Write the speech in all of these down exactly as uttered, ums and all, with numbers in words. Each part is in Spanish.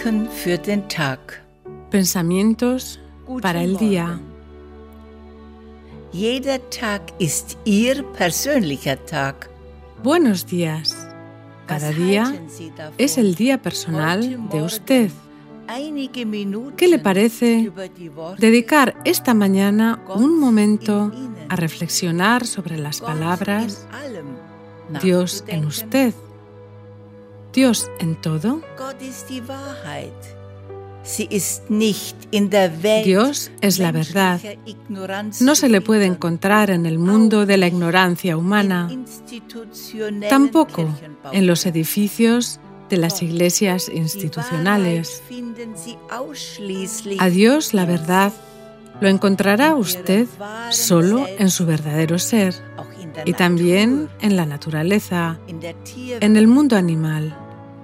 Gedanken für den Tag. Pensamientos para el día. Jeder Tag ist Ihr persönlicher Tag. Buenos días. Cada día es el día personal de usted. ¿Qué le parece dedicar esta mañana un momento a reflexionar sobre las palabras Dios en usted? ¿Dios en todo? Dios es la verdad. No se le puede encontrar en el mundo de la ignorancia humana, tampoco en los edificios de las iglesias institucionales. A Dios, la verdad, lo encontrará usted solo en su verdadero ser y también en la naturaleza, en el mundo animal.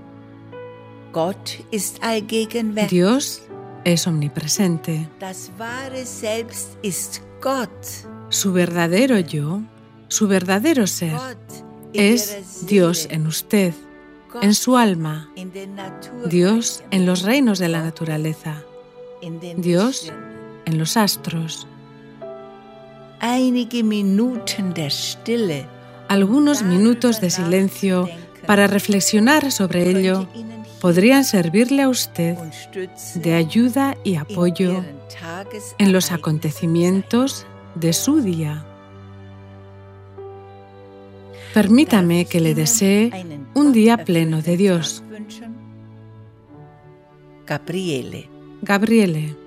Dios es omnipresente. Su verdadero yo, su verdadero ser, es Dios en usted, en su alma, Dios en los reinos de la naturaleza, Dios en los astros. Algunos minutos de silencio para reflexionar sobre ello podrían servirle a usted de ayuda y apoyo en los acontecimientos de su día. Permítame que le desee un día pleno de Dios. Gabriele. Gabriele.